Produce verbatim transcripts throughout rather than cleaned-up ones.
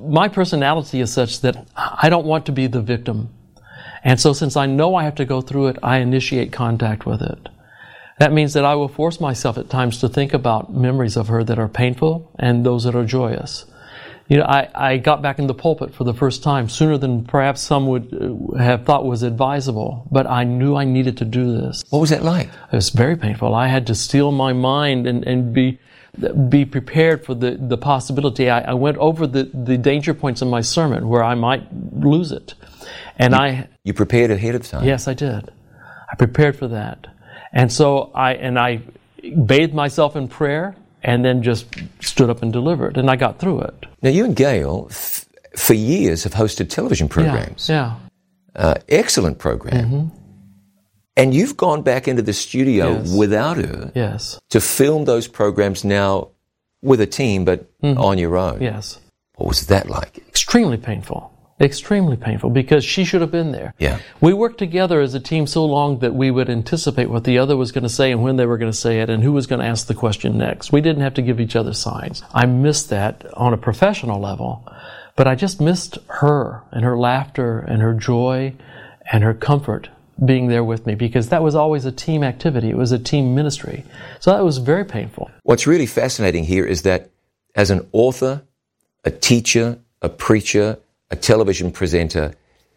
my personality is such that I don't want to be the victim. And so since I know I have to go through it, I initiate contact with it. That means that I will force myself at times to think about memories of her that are painful and those that are joyous. You know, I, I got back in the pulpit for the first time sooner than perhaps some would have thought was advisable, but I knew I needed to do this. What was that like? It was very painful. I had to steel my mind and, and be be prepared for the, the possibility. I, I went over the, the danger points in my sermon where I might lose it. And you, I... You prepared ahead of time? Yes, I did. I prepared for that. And so I, and I bathed myself in prayer and then just stood up and delivered, and I got through it. Now, you and Gail, f- for years, have hosted television programs. Yeah. yeah. Uh, excellent program. Mm-hmm. And you've gone back into the studio yes. without her yes. to film those programs now with a team, but mm-hmm. on your own. Yes. What was that like? Extremely painful. Extremely painful, because she should have been there. Yeah. We worked together as a team so long that we would anticipate what the other was going to say and when they were going to say it and who was going to ask the question next. We didn't have to give each other signs. I missed that on a professional level, but I just missed her and her laughter and her joy and her comfort being there with me, because that was always a team activity. It was a team ministry. So that was very painful. What's really fascinating here is that as an author, a teacher, a preacher, a television presenter,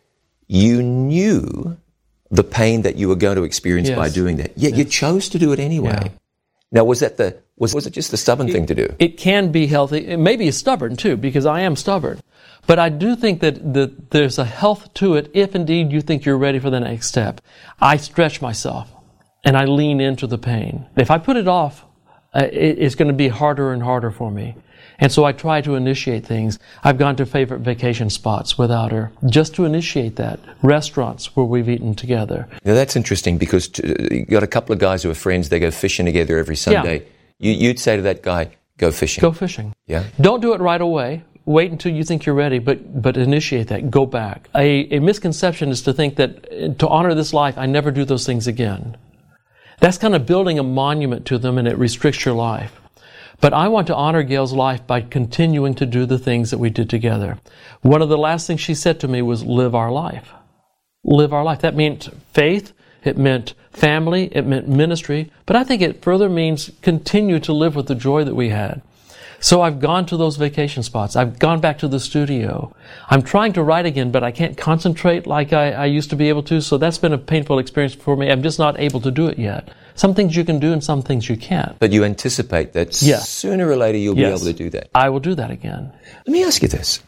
you knew the pain that you were going to experience yes. by doing that. Yet yes. you chose to do it anyway. Yeah. Now, was that the was was it just the stubborn it, thing to do? It can be healthy. It may be stubborn too, because I am stubborn. But I do think that, that there's a health to it if indeed you think you're ready for the next step. I stretch myself and I lean into the pain. If I put it off, uh, it, it's going to be harder and harder for me. And so I try to initiate things. I've gone to favorite vacation spots without her, just to initiate that. Restaurants where we've eaten together. Now that's interesting, because t- you got a couple of guys who are friends, they go fishing together every Sunday. Yeah. You, you'd say to that guy, go fishing. Go fishing. Yeah. Don't do it right away. Wait until you think you're ready, but but initiate that. Go back. A, a misconception is to think that to honor this life, I never do those things again. That's kind of building a monument to them, and it restricts your life. But I want to honor Gail's life by continuing to do the things that we did together. One of the last things she said to me was, live our life. Live our life. That meant faith. It meant family. It meant ministry. But I think it further means continue to live with the joy that we had. So I've gone to those vacation spots. I've gone back to the studio. I'm trying to write again, but I can't concentrate like I, I used to be able to. So that's been a painful experience for me. I'm just not able to do it yet. Some things you can do and some things you can't. But you anticipate that yes. sooner or later you'll yes. be able to do that. I will do that again. Let me ask you this.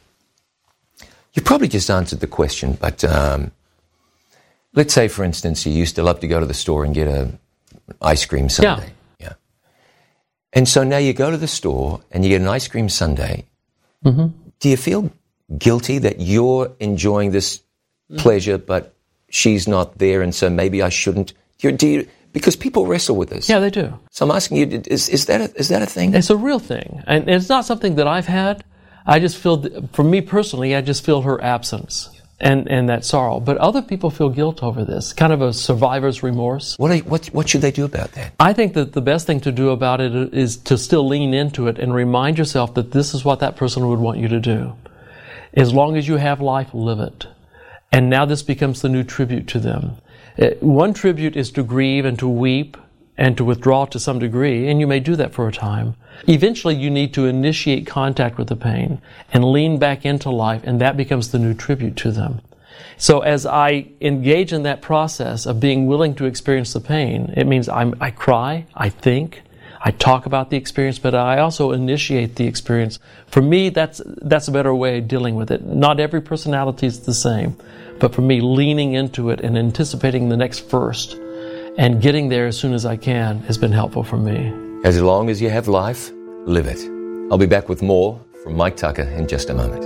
You probably just answered the question, but um, let's say, for instance, you used to love to go to the store and get an ice cream sundae. Yeah. yeah. And so now you go to the store and you get an ice cream sundae. Mm-hmm. Do you feel guilty that you're enjoying this pleasure, but she's not there, and so maybe I shouldn't? Do you, do you, because people wrestle with this. Yeah, they do. So I'm asking you, is, is that a, is that a thing? It's a real thing. And it's not something that I've had. I just feel, for me personally, I just feel her absence and, and that sorrow. But other people feel guilt over this, kind of a survivor's remorse. What, are, what, what should they do about that? I think that the best thing to do about it is to still lean into it and remind yourself that this is what that person would want you to do. As long as you have life, live it. And now this becomes the new tribute to them. One tribute is to grieve and to weep and to withdraw to some degree, and you may do that for a time. Eventually, you need to initiate contact with the pain and lean back into life, and that becomes the new tribute to them. So as I engage in that process of being willing to experience the pain, it means I'm, I cry, I think, I talk about the experience, but I also initiate the experience. For me, that's that's a better way of dealing with it. Not every personality is the same, but for me, leaning into it and anticipating the next first and getting there as soon as I can has been helpful for me. As long as you have life, live it. I'll be back with more from Mike Tucker in just a moment.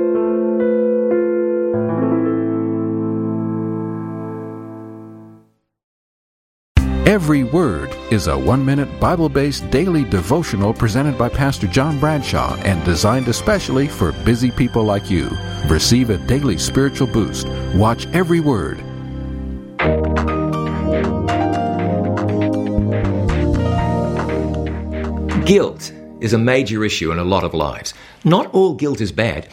Every Word is a one-minute Bible-based daily devotional presented by Pastor John Bradshaw and designed especially for busy people like you. Receive a daily spiritual boost. Watch Every Word. Guilt is a major issue in a lot of lives. Not all guilt is bad.